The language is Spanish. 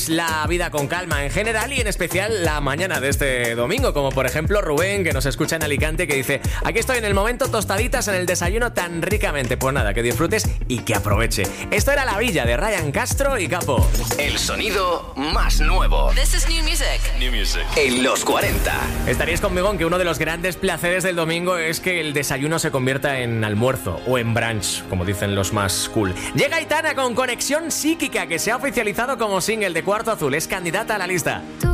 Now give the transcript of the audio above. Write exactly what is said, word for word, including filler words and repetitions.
la vida con calma en general y en especial la mañana de este domingo, como por ejemplo Rubén, que nos escucha en Alicante, que dice: aquí estoy en el momento, tostaditas en el desayuno tan ricamente. Pues nada, que disfrutes y que aproveche. Esto era La Villa de Ryan Castro y Capo. El sonido más nuevo. This is new music. New music. En los cuarenta. Estaríais conmigo en que uno de los grandes placeres del domingo es que el desayuno se convierta en almuerzo o en brunch, como dicen los más cool. Llega Aitana con Conexión Psíquica, que se ha oficializado como single de Cuarto Azul. Es candidata a la lista. Tú